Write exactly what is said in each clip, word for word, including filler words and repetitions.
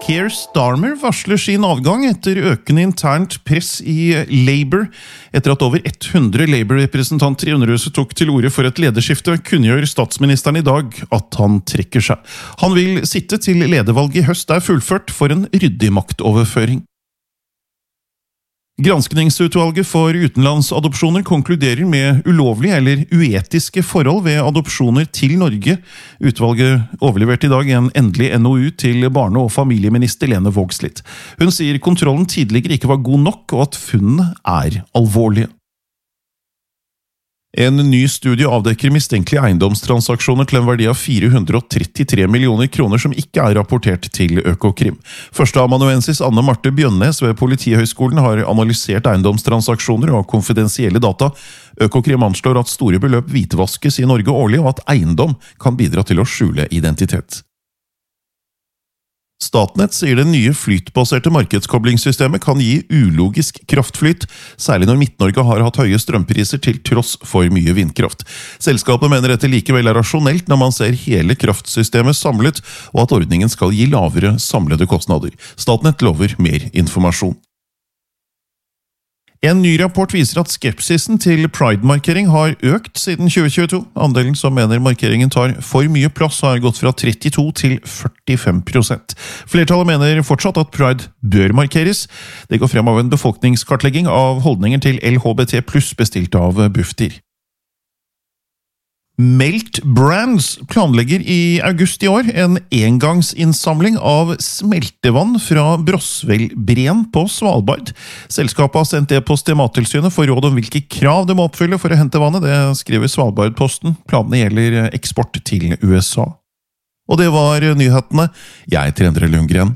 Keir Starmer varsler sin avgang etter økende internt press i Labour. Etter at over hundre Labour-representanter i Underhuset tok til orde for et lederskifte, kunngjør statsministeren i dag at han trekker seg. Han vil sitte til ledervalget i høst er fullført for en ryddig maktoverføring. Granskningsutvalget for utenlandsadopsjoner konkluderer med ulovlige eller uetiske forhold ved adopsjoner til Norge. Utvalget overleverte i dag en endelig N O U til barne- og familieminister Lene Vågslid. Hun sier kontrollen tidligere ikke var god nok, og at funnene er alvorlige. En ny studie avdekker mistenkelige eiendomstransaksjoner til en verdi av fire hundre og trettitre millioner kroner som ikke er rapportert til Økokrim. Førsteamanuensis Anne Marte Bjønnes ved Politihøgskolen har analysert eiendomstransaksjoner og konfidensielle data. Økokrim anslår at store beløp hvitvaskes i Norge årlig, og at eiendom kan bidra til å skjule identitet. Statnett sier det nye flytbaserte markedskoblingssystemet kan gi ulogisk kraftflyt, særlig når Midt-Norge har hatt høye strømpriser til tross for mye vindkraft. Selskapet mener dette likevel er rasjonelt når man ser hele kraftsystemet samlet, og at ordningen skal gi lavere samlede kostnader. Statnett lover mer informasjon. En ny rapport viser at skepsisen til Pride-markering har økt siden tjue tjueto. Andelen som mener markeringen tar for mye plass har gått fra trettito til førtifem prosent. Flertallet mener fortsatt at Pride bør markeres. Det går frem av en befolkningskartlegging av holdninger til L H B T pluss bestilt av Bufdir. Melt Brands planlegger i august i år en engangsinnsamling av smeltevann fra Brosvelbreen på Svalbard. Selskapet har sendt e-post til Mattilsynet for råd om hvilke krav de må oppfylle for å hente vannet. Det skriver Svalbardposten. Planene gjelder eksport til U S A. Og det var nyhetene. Jeg heter Endre Lundgren.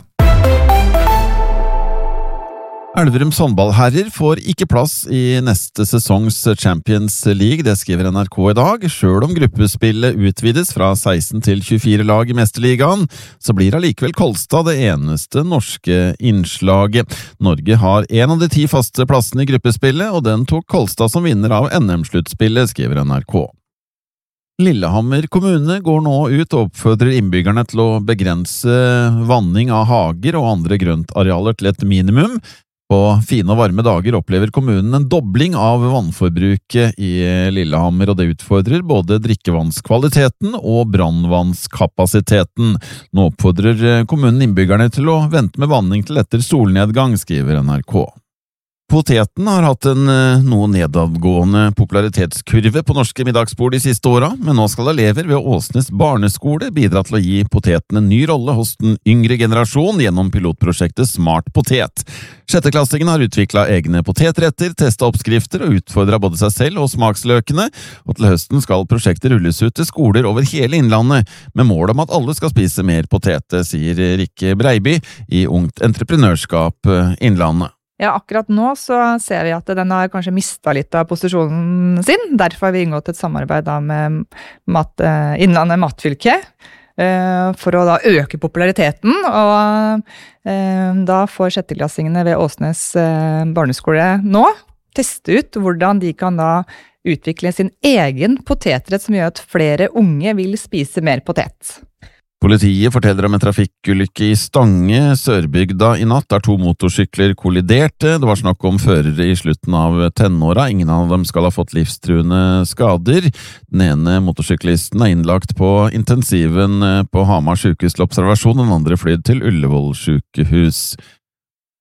Elverums håndballherrer får ikke plass i neste sesongs Champions League, det skriver N R K i dag. Selv om gruppespillet utvides fra seksten til tjuefire lag i Mesterligaen, så blir allikevel Kolstad det eneste norske innslaget. Norge har en av de ti faste plassene i gruppespillet, og den tok Kolstad som vinner av N M-sluttspillet, skriver N R K. Lillehammer kommune går nå ut og oppfordrer innbyggerne til å begrense vanning av hager og andre grøntarealer til et minimum. På fine og varme dager opplever kommunen en dobling av vannforbruket i Lillehammer, og det utfordrer både drikkevannskvaliteten og brannvannskapasiteten. Nå oppfordrer kommunen innbyggerne til å vente med vanning til etter solnedgang, skriver N R K. Poteten har hatt en noe nedadgående popularitetskurve på norske middagsbord de siste åra, men nå skal elever ved Åsnes barneskole bidra til å gi poteten en ny rolle hos den yngre generasjon gjennom pilotprosjektet Smart Potet. Sjetteklassingen har utviklet egne potetretter, testet oppskrifter og utfordret både seg selv og smaksløkene, og til høsten skal prosjektet rulles ut til skoler over hele Innlandet, med mål om at alle skal spise mer potete, sier Rikke Breiby i Ungt Entreprenørskap Innlandet. Ja, akkurat nå så ser vi at den har kanskje mistet litt av posisjonen sin. Derfor har vi inngått et samarbeid da med mat, Innlandet Matfylke for å da øke populariteten. Og da får sjetteklassingene ved Åsnes barneskole nå teste ut hvordan de kan da utvikle sin egen potetrett som gjør at flere unge vil spise mer potet. Politiet forteller om en trafikkulykke i Stange, Sørbygda i natt, der to motorsykler kolliderte. Det var snakk om førere i slutten av tenåra. Ingen av dem skal ha fått livstruende skader. Den ene motorsyklisten er innlagt på intensiven på Hamar sykehus til observasjon, den andre flydd til Ullevål sykehus.